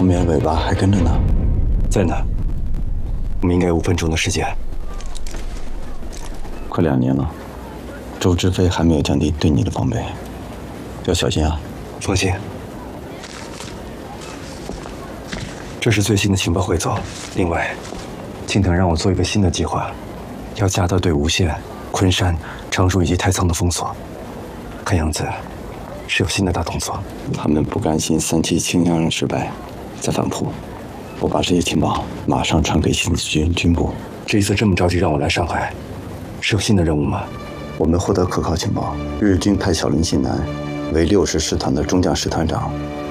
后面尾巴还跟着呢。 在呢。我们应该有5分钟的时间。 快2年了，周知飞还没有降低对你的防备，要小心啊！ 放心。这是最新的情报汇总。另外，青藤让我做一个新的计划，要加大对无限、昆山、常熟以及太仓的封锁。看样子是有新的大动作。 他们不甘心3期清乡人失败，再反扑。我把这些情报马上传给新四军部。 这一次这么着急让我来上海，是有新的任务吗？ 我们获得可靠情报，日军派小林信男为60师团的中将师团长，